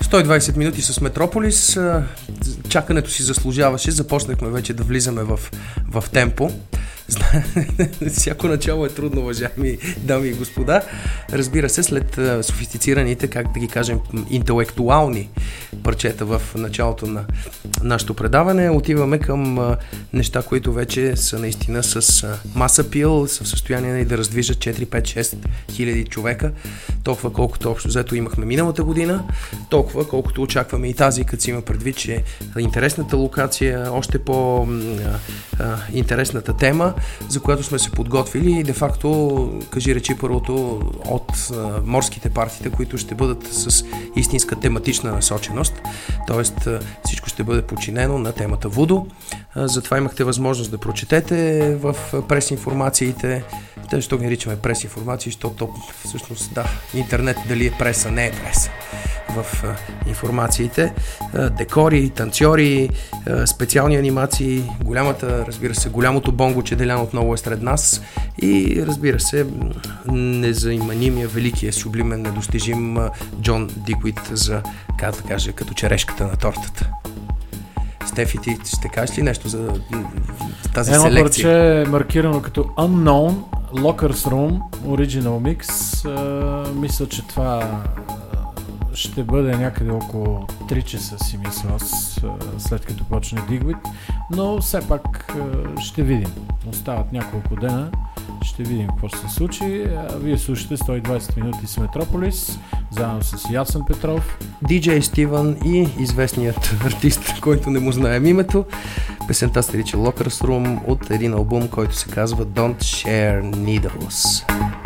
120 минути с Метрополис. Чакането си заслужаваше. Започнахме вече да влизаме в темпо. Всяко начало е трудно, уважаеми дами и господа. Разбира се, след софистицираните, как да ги кажем, интелектуални парчета в началото на нашето предаване, отиваме към неща, които вече са наистина с маса пил, са в състояние да раздвижат 4, 5, 6 хиляди човека. Толкова колкото общо взето имахме миналата година, толкова колкото очакваме и тази, като си има предвид, че интересната локация, още по-интересната тема, за която сме се подготвили и де-факто, кажи речи, първото от морските партиите, които ще бъдат с истинска тематична насоченост, т.е. всичко ще бъде подчинено на темата Вудо. Затова имахте възможност да прочетете в прес-информациите. Защо ги наричаме прес-информации, защото всъщност интернет дали е преса, не е преса. В информациите, декори, танцори, специални анимации, голямото бонго, че Делян отново е сред нас и разбира се, незаиманимия, великия, сублимен, недостижим Джон Дикуит за, как да кажа, като черешката на тортата. Стефи, ти ще кажеш ли нещо за тази селекция? Едно парче е маркирано като Unknown, Lockers Room, Original Mix. Мисля, че това ще бъде някъде около 3 часа, си мисля, след като почне Digwit, но все пак ще видим. Остават няколко дена, ще видим какво ще се случи. Вие слушате 120 минути с Метрополис, заедно с Ясен Петров, DJ Стивън и известният артист, който не му знаем името. Песента се нарича Lockers Room от един албум, който се казва Don't Share Needles.